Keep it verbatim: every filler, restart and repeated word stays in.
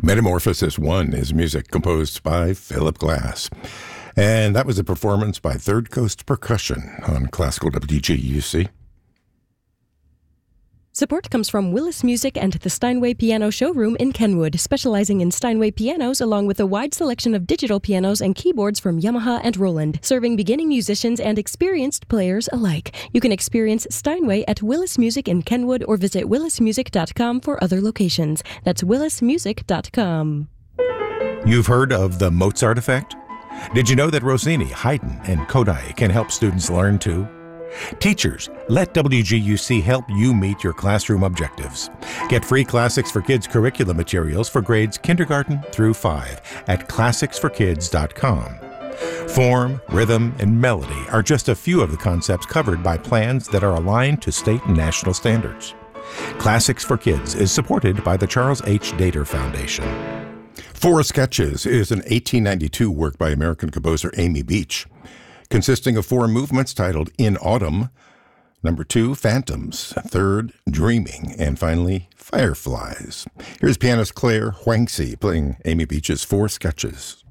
Metamorphosis one is music composed by Philip Glass. And that was a performance by Third Coast Percussion on Classical W G U C. Support comes from Willis Music and the Steinway Piano Showroom in Kenwood, specializing in Steinway pianos along with a wide selection of digital pianos and keyboards from Yamaha and Roland, serving beginning musicians and experienced players alike. You can experience Steinway at Willis Music in Kenwood or visit willis music dot com for other locations. That's willis music dot com. You've heard of the Mozart effect? Did you know that Rossini, Haydn, and Kodai can help students learn too? Teachers, let W G U C help you meet your classroom objectives. Get free Classics for Kids curriculum materials for grades kindergarten through five at classics for kids dot com. Form, rhythm, and melody are just a few of the concepts covered by plans that are aligned to state and national standards. Classics for Kids is supported by the Charles H. Dater Foundation. Four Sketches is an eighteen ninety-two work by American composer Amy Beach, consisting of four movements titled In Autumn, number two, Phantoms, third, Dreaming, and finally, Fireflies. Here's pianist Claire Huangsi playing Amy Beach's Four Sketches.